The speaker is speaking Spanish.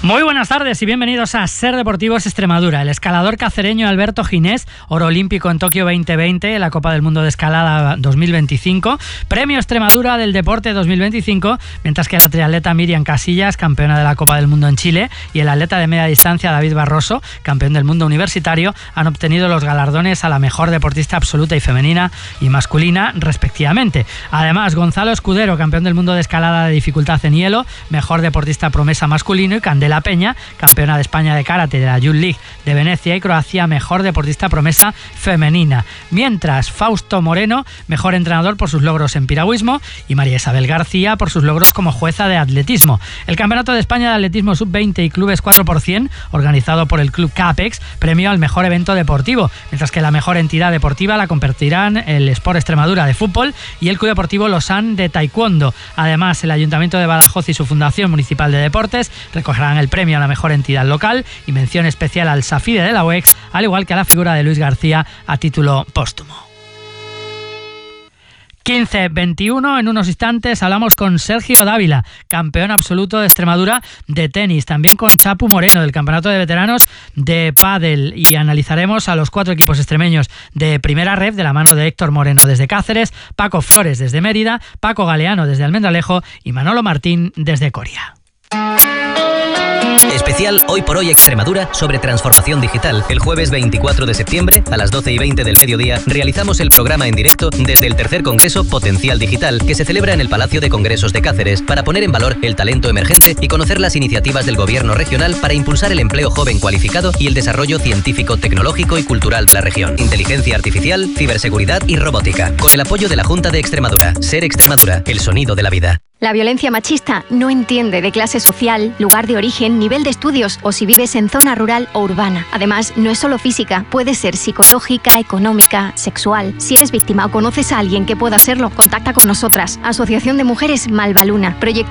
Muy buenas tardes y bienvenidos a Ser Deportivos Extremadura. El escalador cacereño Alberto Ginés, oro olímpico en Tokio 2020, la Copa del Mundo de Escalada 2025, Premio Extremadura del Deporte 2025, mientras que la triatleta Miriam Casillas, campeona de la Copa del Mundo en Chile, y el atleta de media distancia David Barroso, campeón del mundo universitario, han obtenido los galardones a la mejor deportista absoluta y femenina y masculina, respectivamente. Además, Gonzalo Escudero, campeón del mundo de escalada de dificultad en hielo, mejor deportista promesa masculino, y Candela Peña, campeona de España de karate de la Youth League de Venecia y Croacia, mejor deportista promesa femenina. Mientras, Fausto Moreno, mejor entrenador por sus logros en piragüismo, y María Isabel García por sus logros como jueza de atletismo. El Campeonato de España de Atletismo Sub-20 y Clubes 4%, organizado por el Club CAPEX, premió al mejor evento deportivo, mientras que la mejor entidad deportiva la compartirán el Sport Extremadura de fútbol y el Club Deportivo Losán de taekwondo. Además, el Ayuntamiento de Badajoz y su Fundación Municipal de Deportes recogerán el premio a la mejor entidad local y mención especial al Safide de la UEX, al igual que a la figura de Luis García a título póstumo. 15:21, en unos instantes hablamos con Sergio Dávila, campeón absoluto de Extremadura de tenis, también con Chapu Moreno del Campeonato de Veteranos de pádel, y analizaremos a los 4 equipos extremeños de primera ref de la mano de Héctor Moreno desde Cáceres, Paco Flores desde Mérida, Paco Galeano desde Almendralejo y Manolo Martín desde Coria. Especial Hoy por Hoy Extremadura sobre transformación digital. El jueves 24 de septiembre, a las 12:20 del mediodía, realizamos el programa en directo desde el tercer Congreso Potencial Digital, que se celebra en el Palacio de Congresos de Cáceres, para poner en valor el talento emergente y conocer las iniciativas del gobierno regional para impulsar el empleo joven cualificado y el desarrollo científico, tecnológico y cultural de la región. Inteligencia artificial, ciberseguridad y robótica. Con el apoyo de la Junta de Extremadura. Ser Extremadura, el sonido de la vida. La violencia machista no entiende de clase social, lugar de origen, nivel de estudios o si vives en zona rural o urbana. Además, no es solo física, puede ser psicológica, económica, sexual. Si eres víctima o conoces a alguien que pueda serlo, contacta con nosotras. Asociación de Mujeres Malvaluna. Proyecto